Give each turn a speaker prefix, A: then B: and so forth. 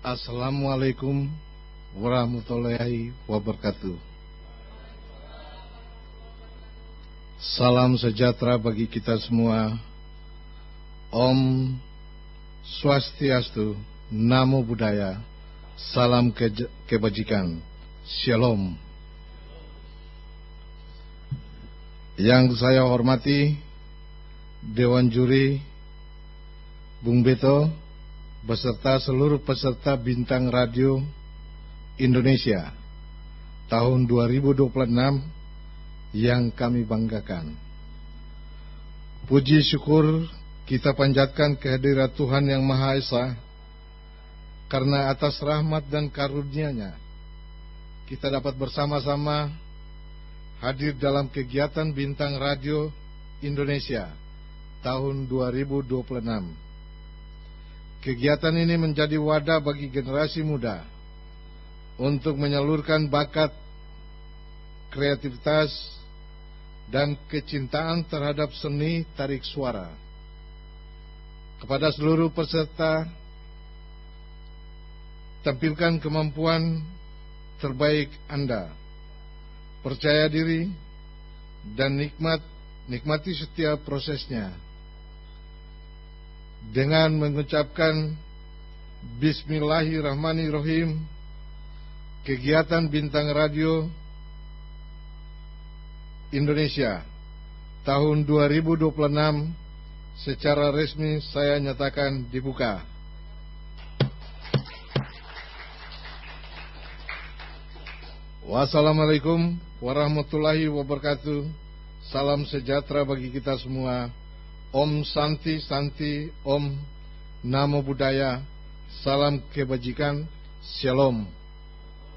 A: Assalamualaikum warahmatullahi wabarakatuh. Salam sejahtera bagi kita semua. Om Swastiastu, Namo Buddhaya, salam kebajikan, Shalom. Yang saya hormati Dewan Juri, Bung Beto, beserta seluruh peserta Bintang Radio Indonesia tahun 2026 yang kami banggakan. Puji syukur kita panjatkan kehadirat Tuhan Yang Maha Esa, karena atas rahmat dan karunia-Nya kita dapat bersama-sama hadir dalam kegiatan Bintang Radio Indonesia tahun 2026. Kegiatan ini menjadi wadah bagi generasi muda untuk menyalurkan bakat, kreativitas, dan kecintaan terhadap seni tarik suara. Kepada seluruh peserta, tampilkan kemampuan terbaik Anda, percaya diri, dan nikmati setiap prosesnya. Dengan mengucapkan Bismillahirrahmanirrahim, kegiatan Bintang Radio Indonesia tahun 2026 secara resmi saya nyatakan dibuka. Wassalamualaikum warahmatullahi wabarakatuh. Salam sejahtera bagi kita semua. Om Santi Santi, Om Namo Buddhaya, salam kebajikan, Shalom.